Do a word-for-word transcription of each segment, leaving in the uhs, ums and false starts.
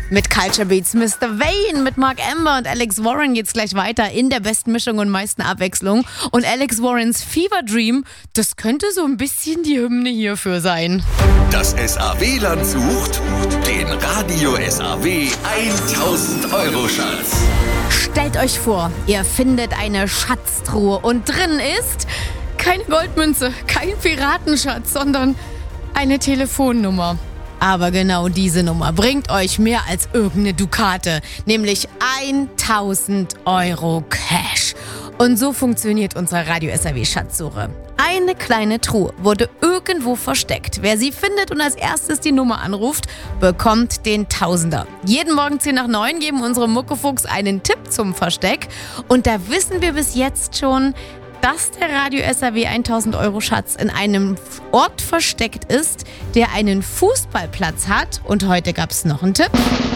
Mit Culture Beats Mister Wayne, mit Mark Amber und Alex Warren geht's gleich weiter in der besten Mischung und meisten Abwechslung. Und Alex Warrens Fever Dream, das könnte so ein bisschen die Hymne hierfür sein. Das S A W-Land sucht den Radio S A W tausend Euro Schatz. Stellt euch vor, ihr findet eine Schatztruhe und drin ist keine Goldmünze, kein Piratenschatz, sondern eine Telefonnummer. Aber genau diese Nummer bringt euch mehr als irgendeine Dukate, nämlich tausend Euro Cash. Und so funktioniert unsere Radio S A W Schatzsuche. Eine kleine Truhe wurde irgendwo versteckt. Wer sie findet und als erstes die Nummer anruft, bekommt den Tausender. Jeden Morgen zehn nach neun geben unsere Muckefuchs einen Tipp zum Versteck. Und da wissen wir bis jetzt schon, dass der Radio S A W tausend Euro Schatz in einem Ort versteckt ist, der einen Fußballplatz hat. Und heute gab es noch einen Tipp.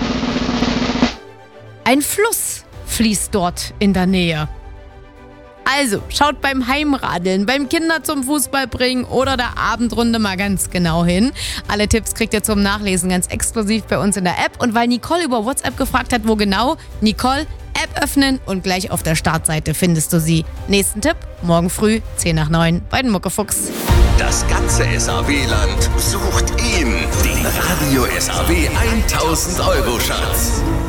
Ein Fluss fließt dort in der Nähe. Also, schaut beim Heimradeln, beim Kinder zum Fußball bringen oder der Abendrunde mal ganz genau hin. Alle Tipps kriegt ihr zum Nachlesen ganz exklusiv bei uns in der App. Und weil Nicole über WhatsApp gefragt hat, wo genau, Nicole, App öffnen und gleich auf der Startseite findest du sie. Nächsten Tipp, morgen früh, zehn nach neun bei den Muckefuchs. Das ganze S A W-Land sucht ihn, den Radio S A W tausend Euro Schatz.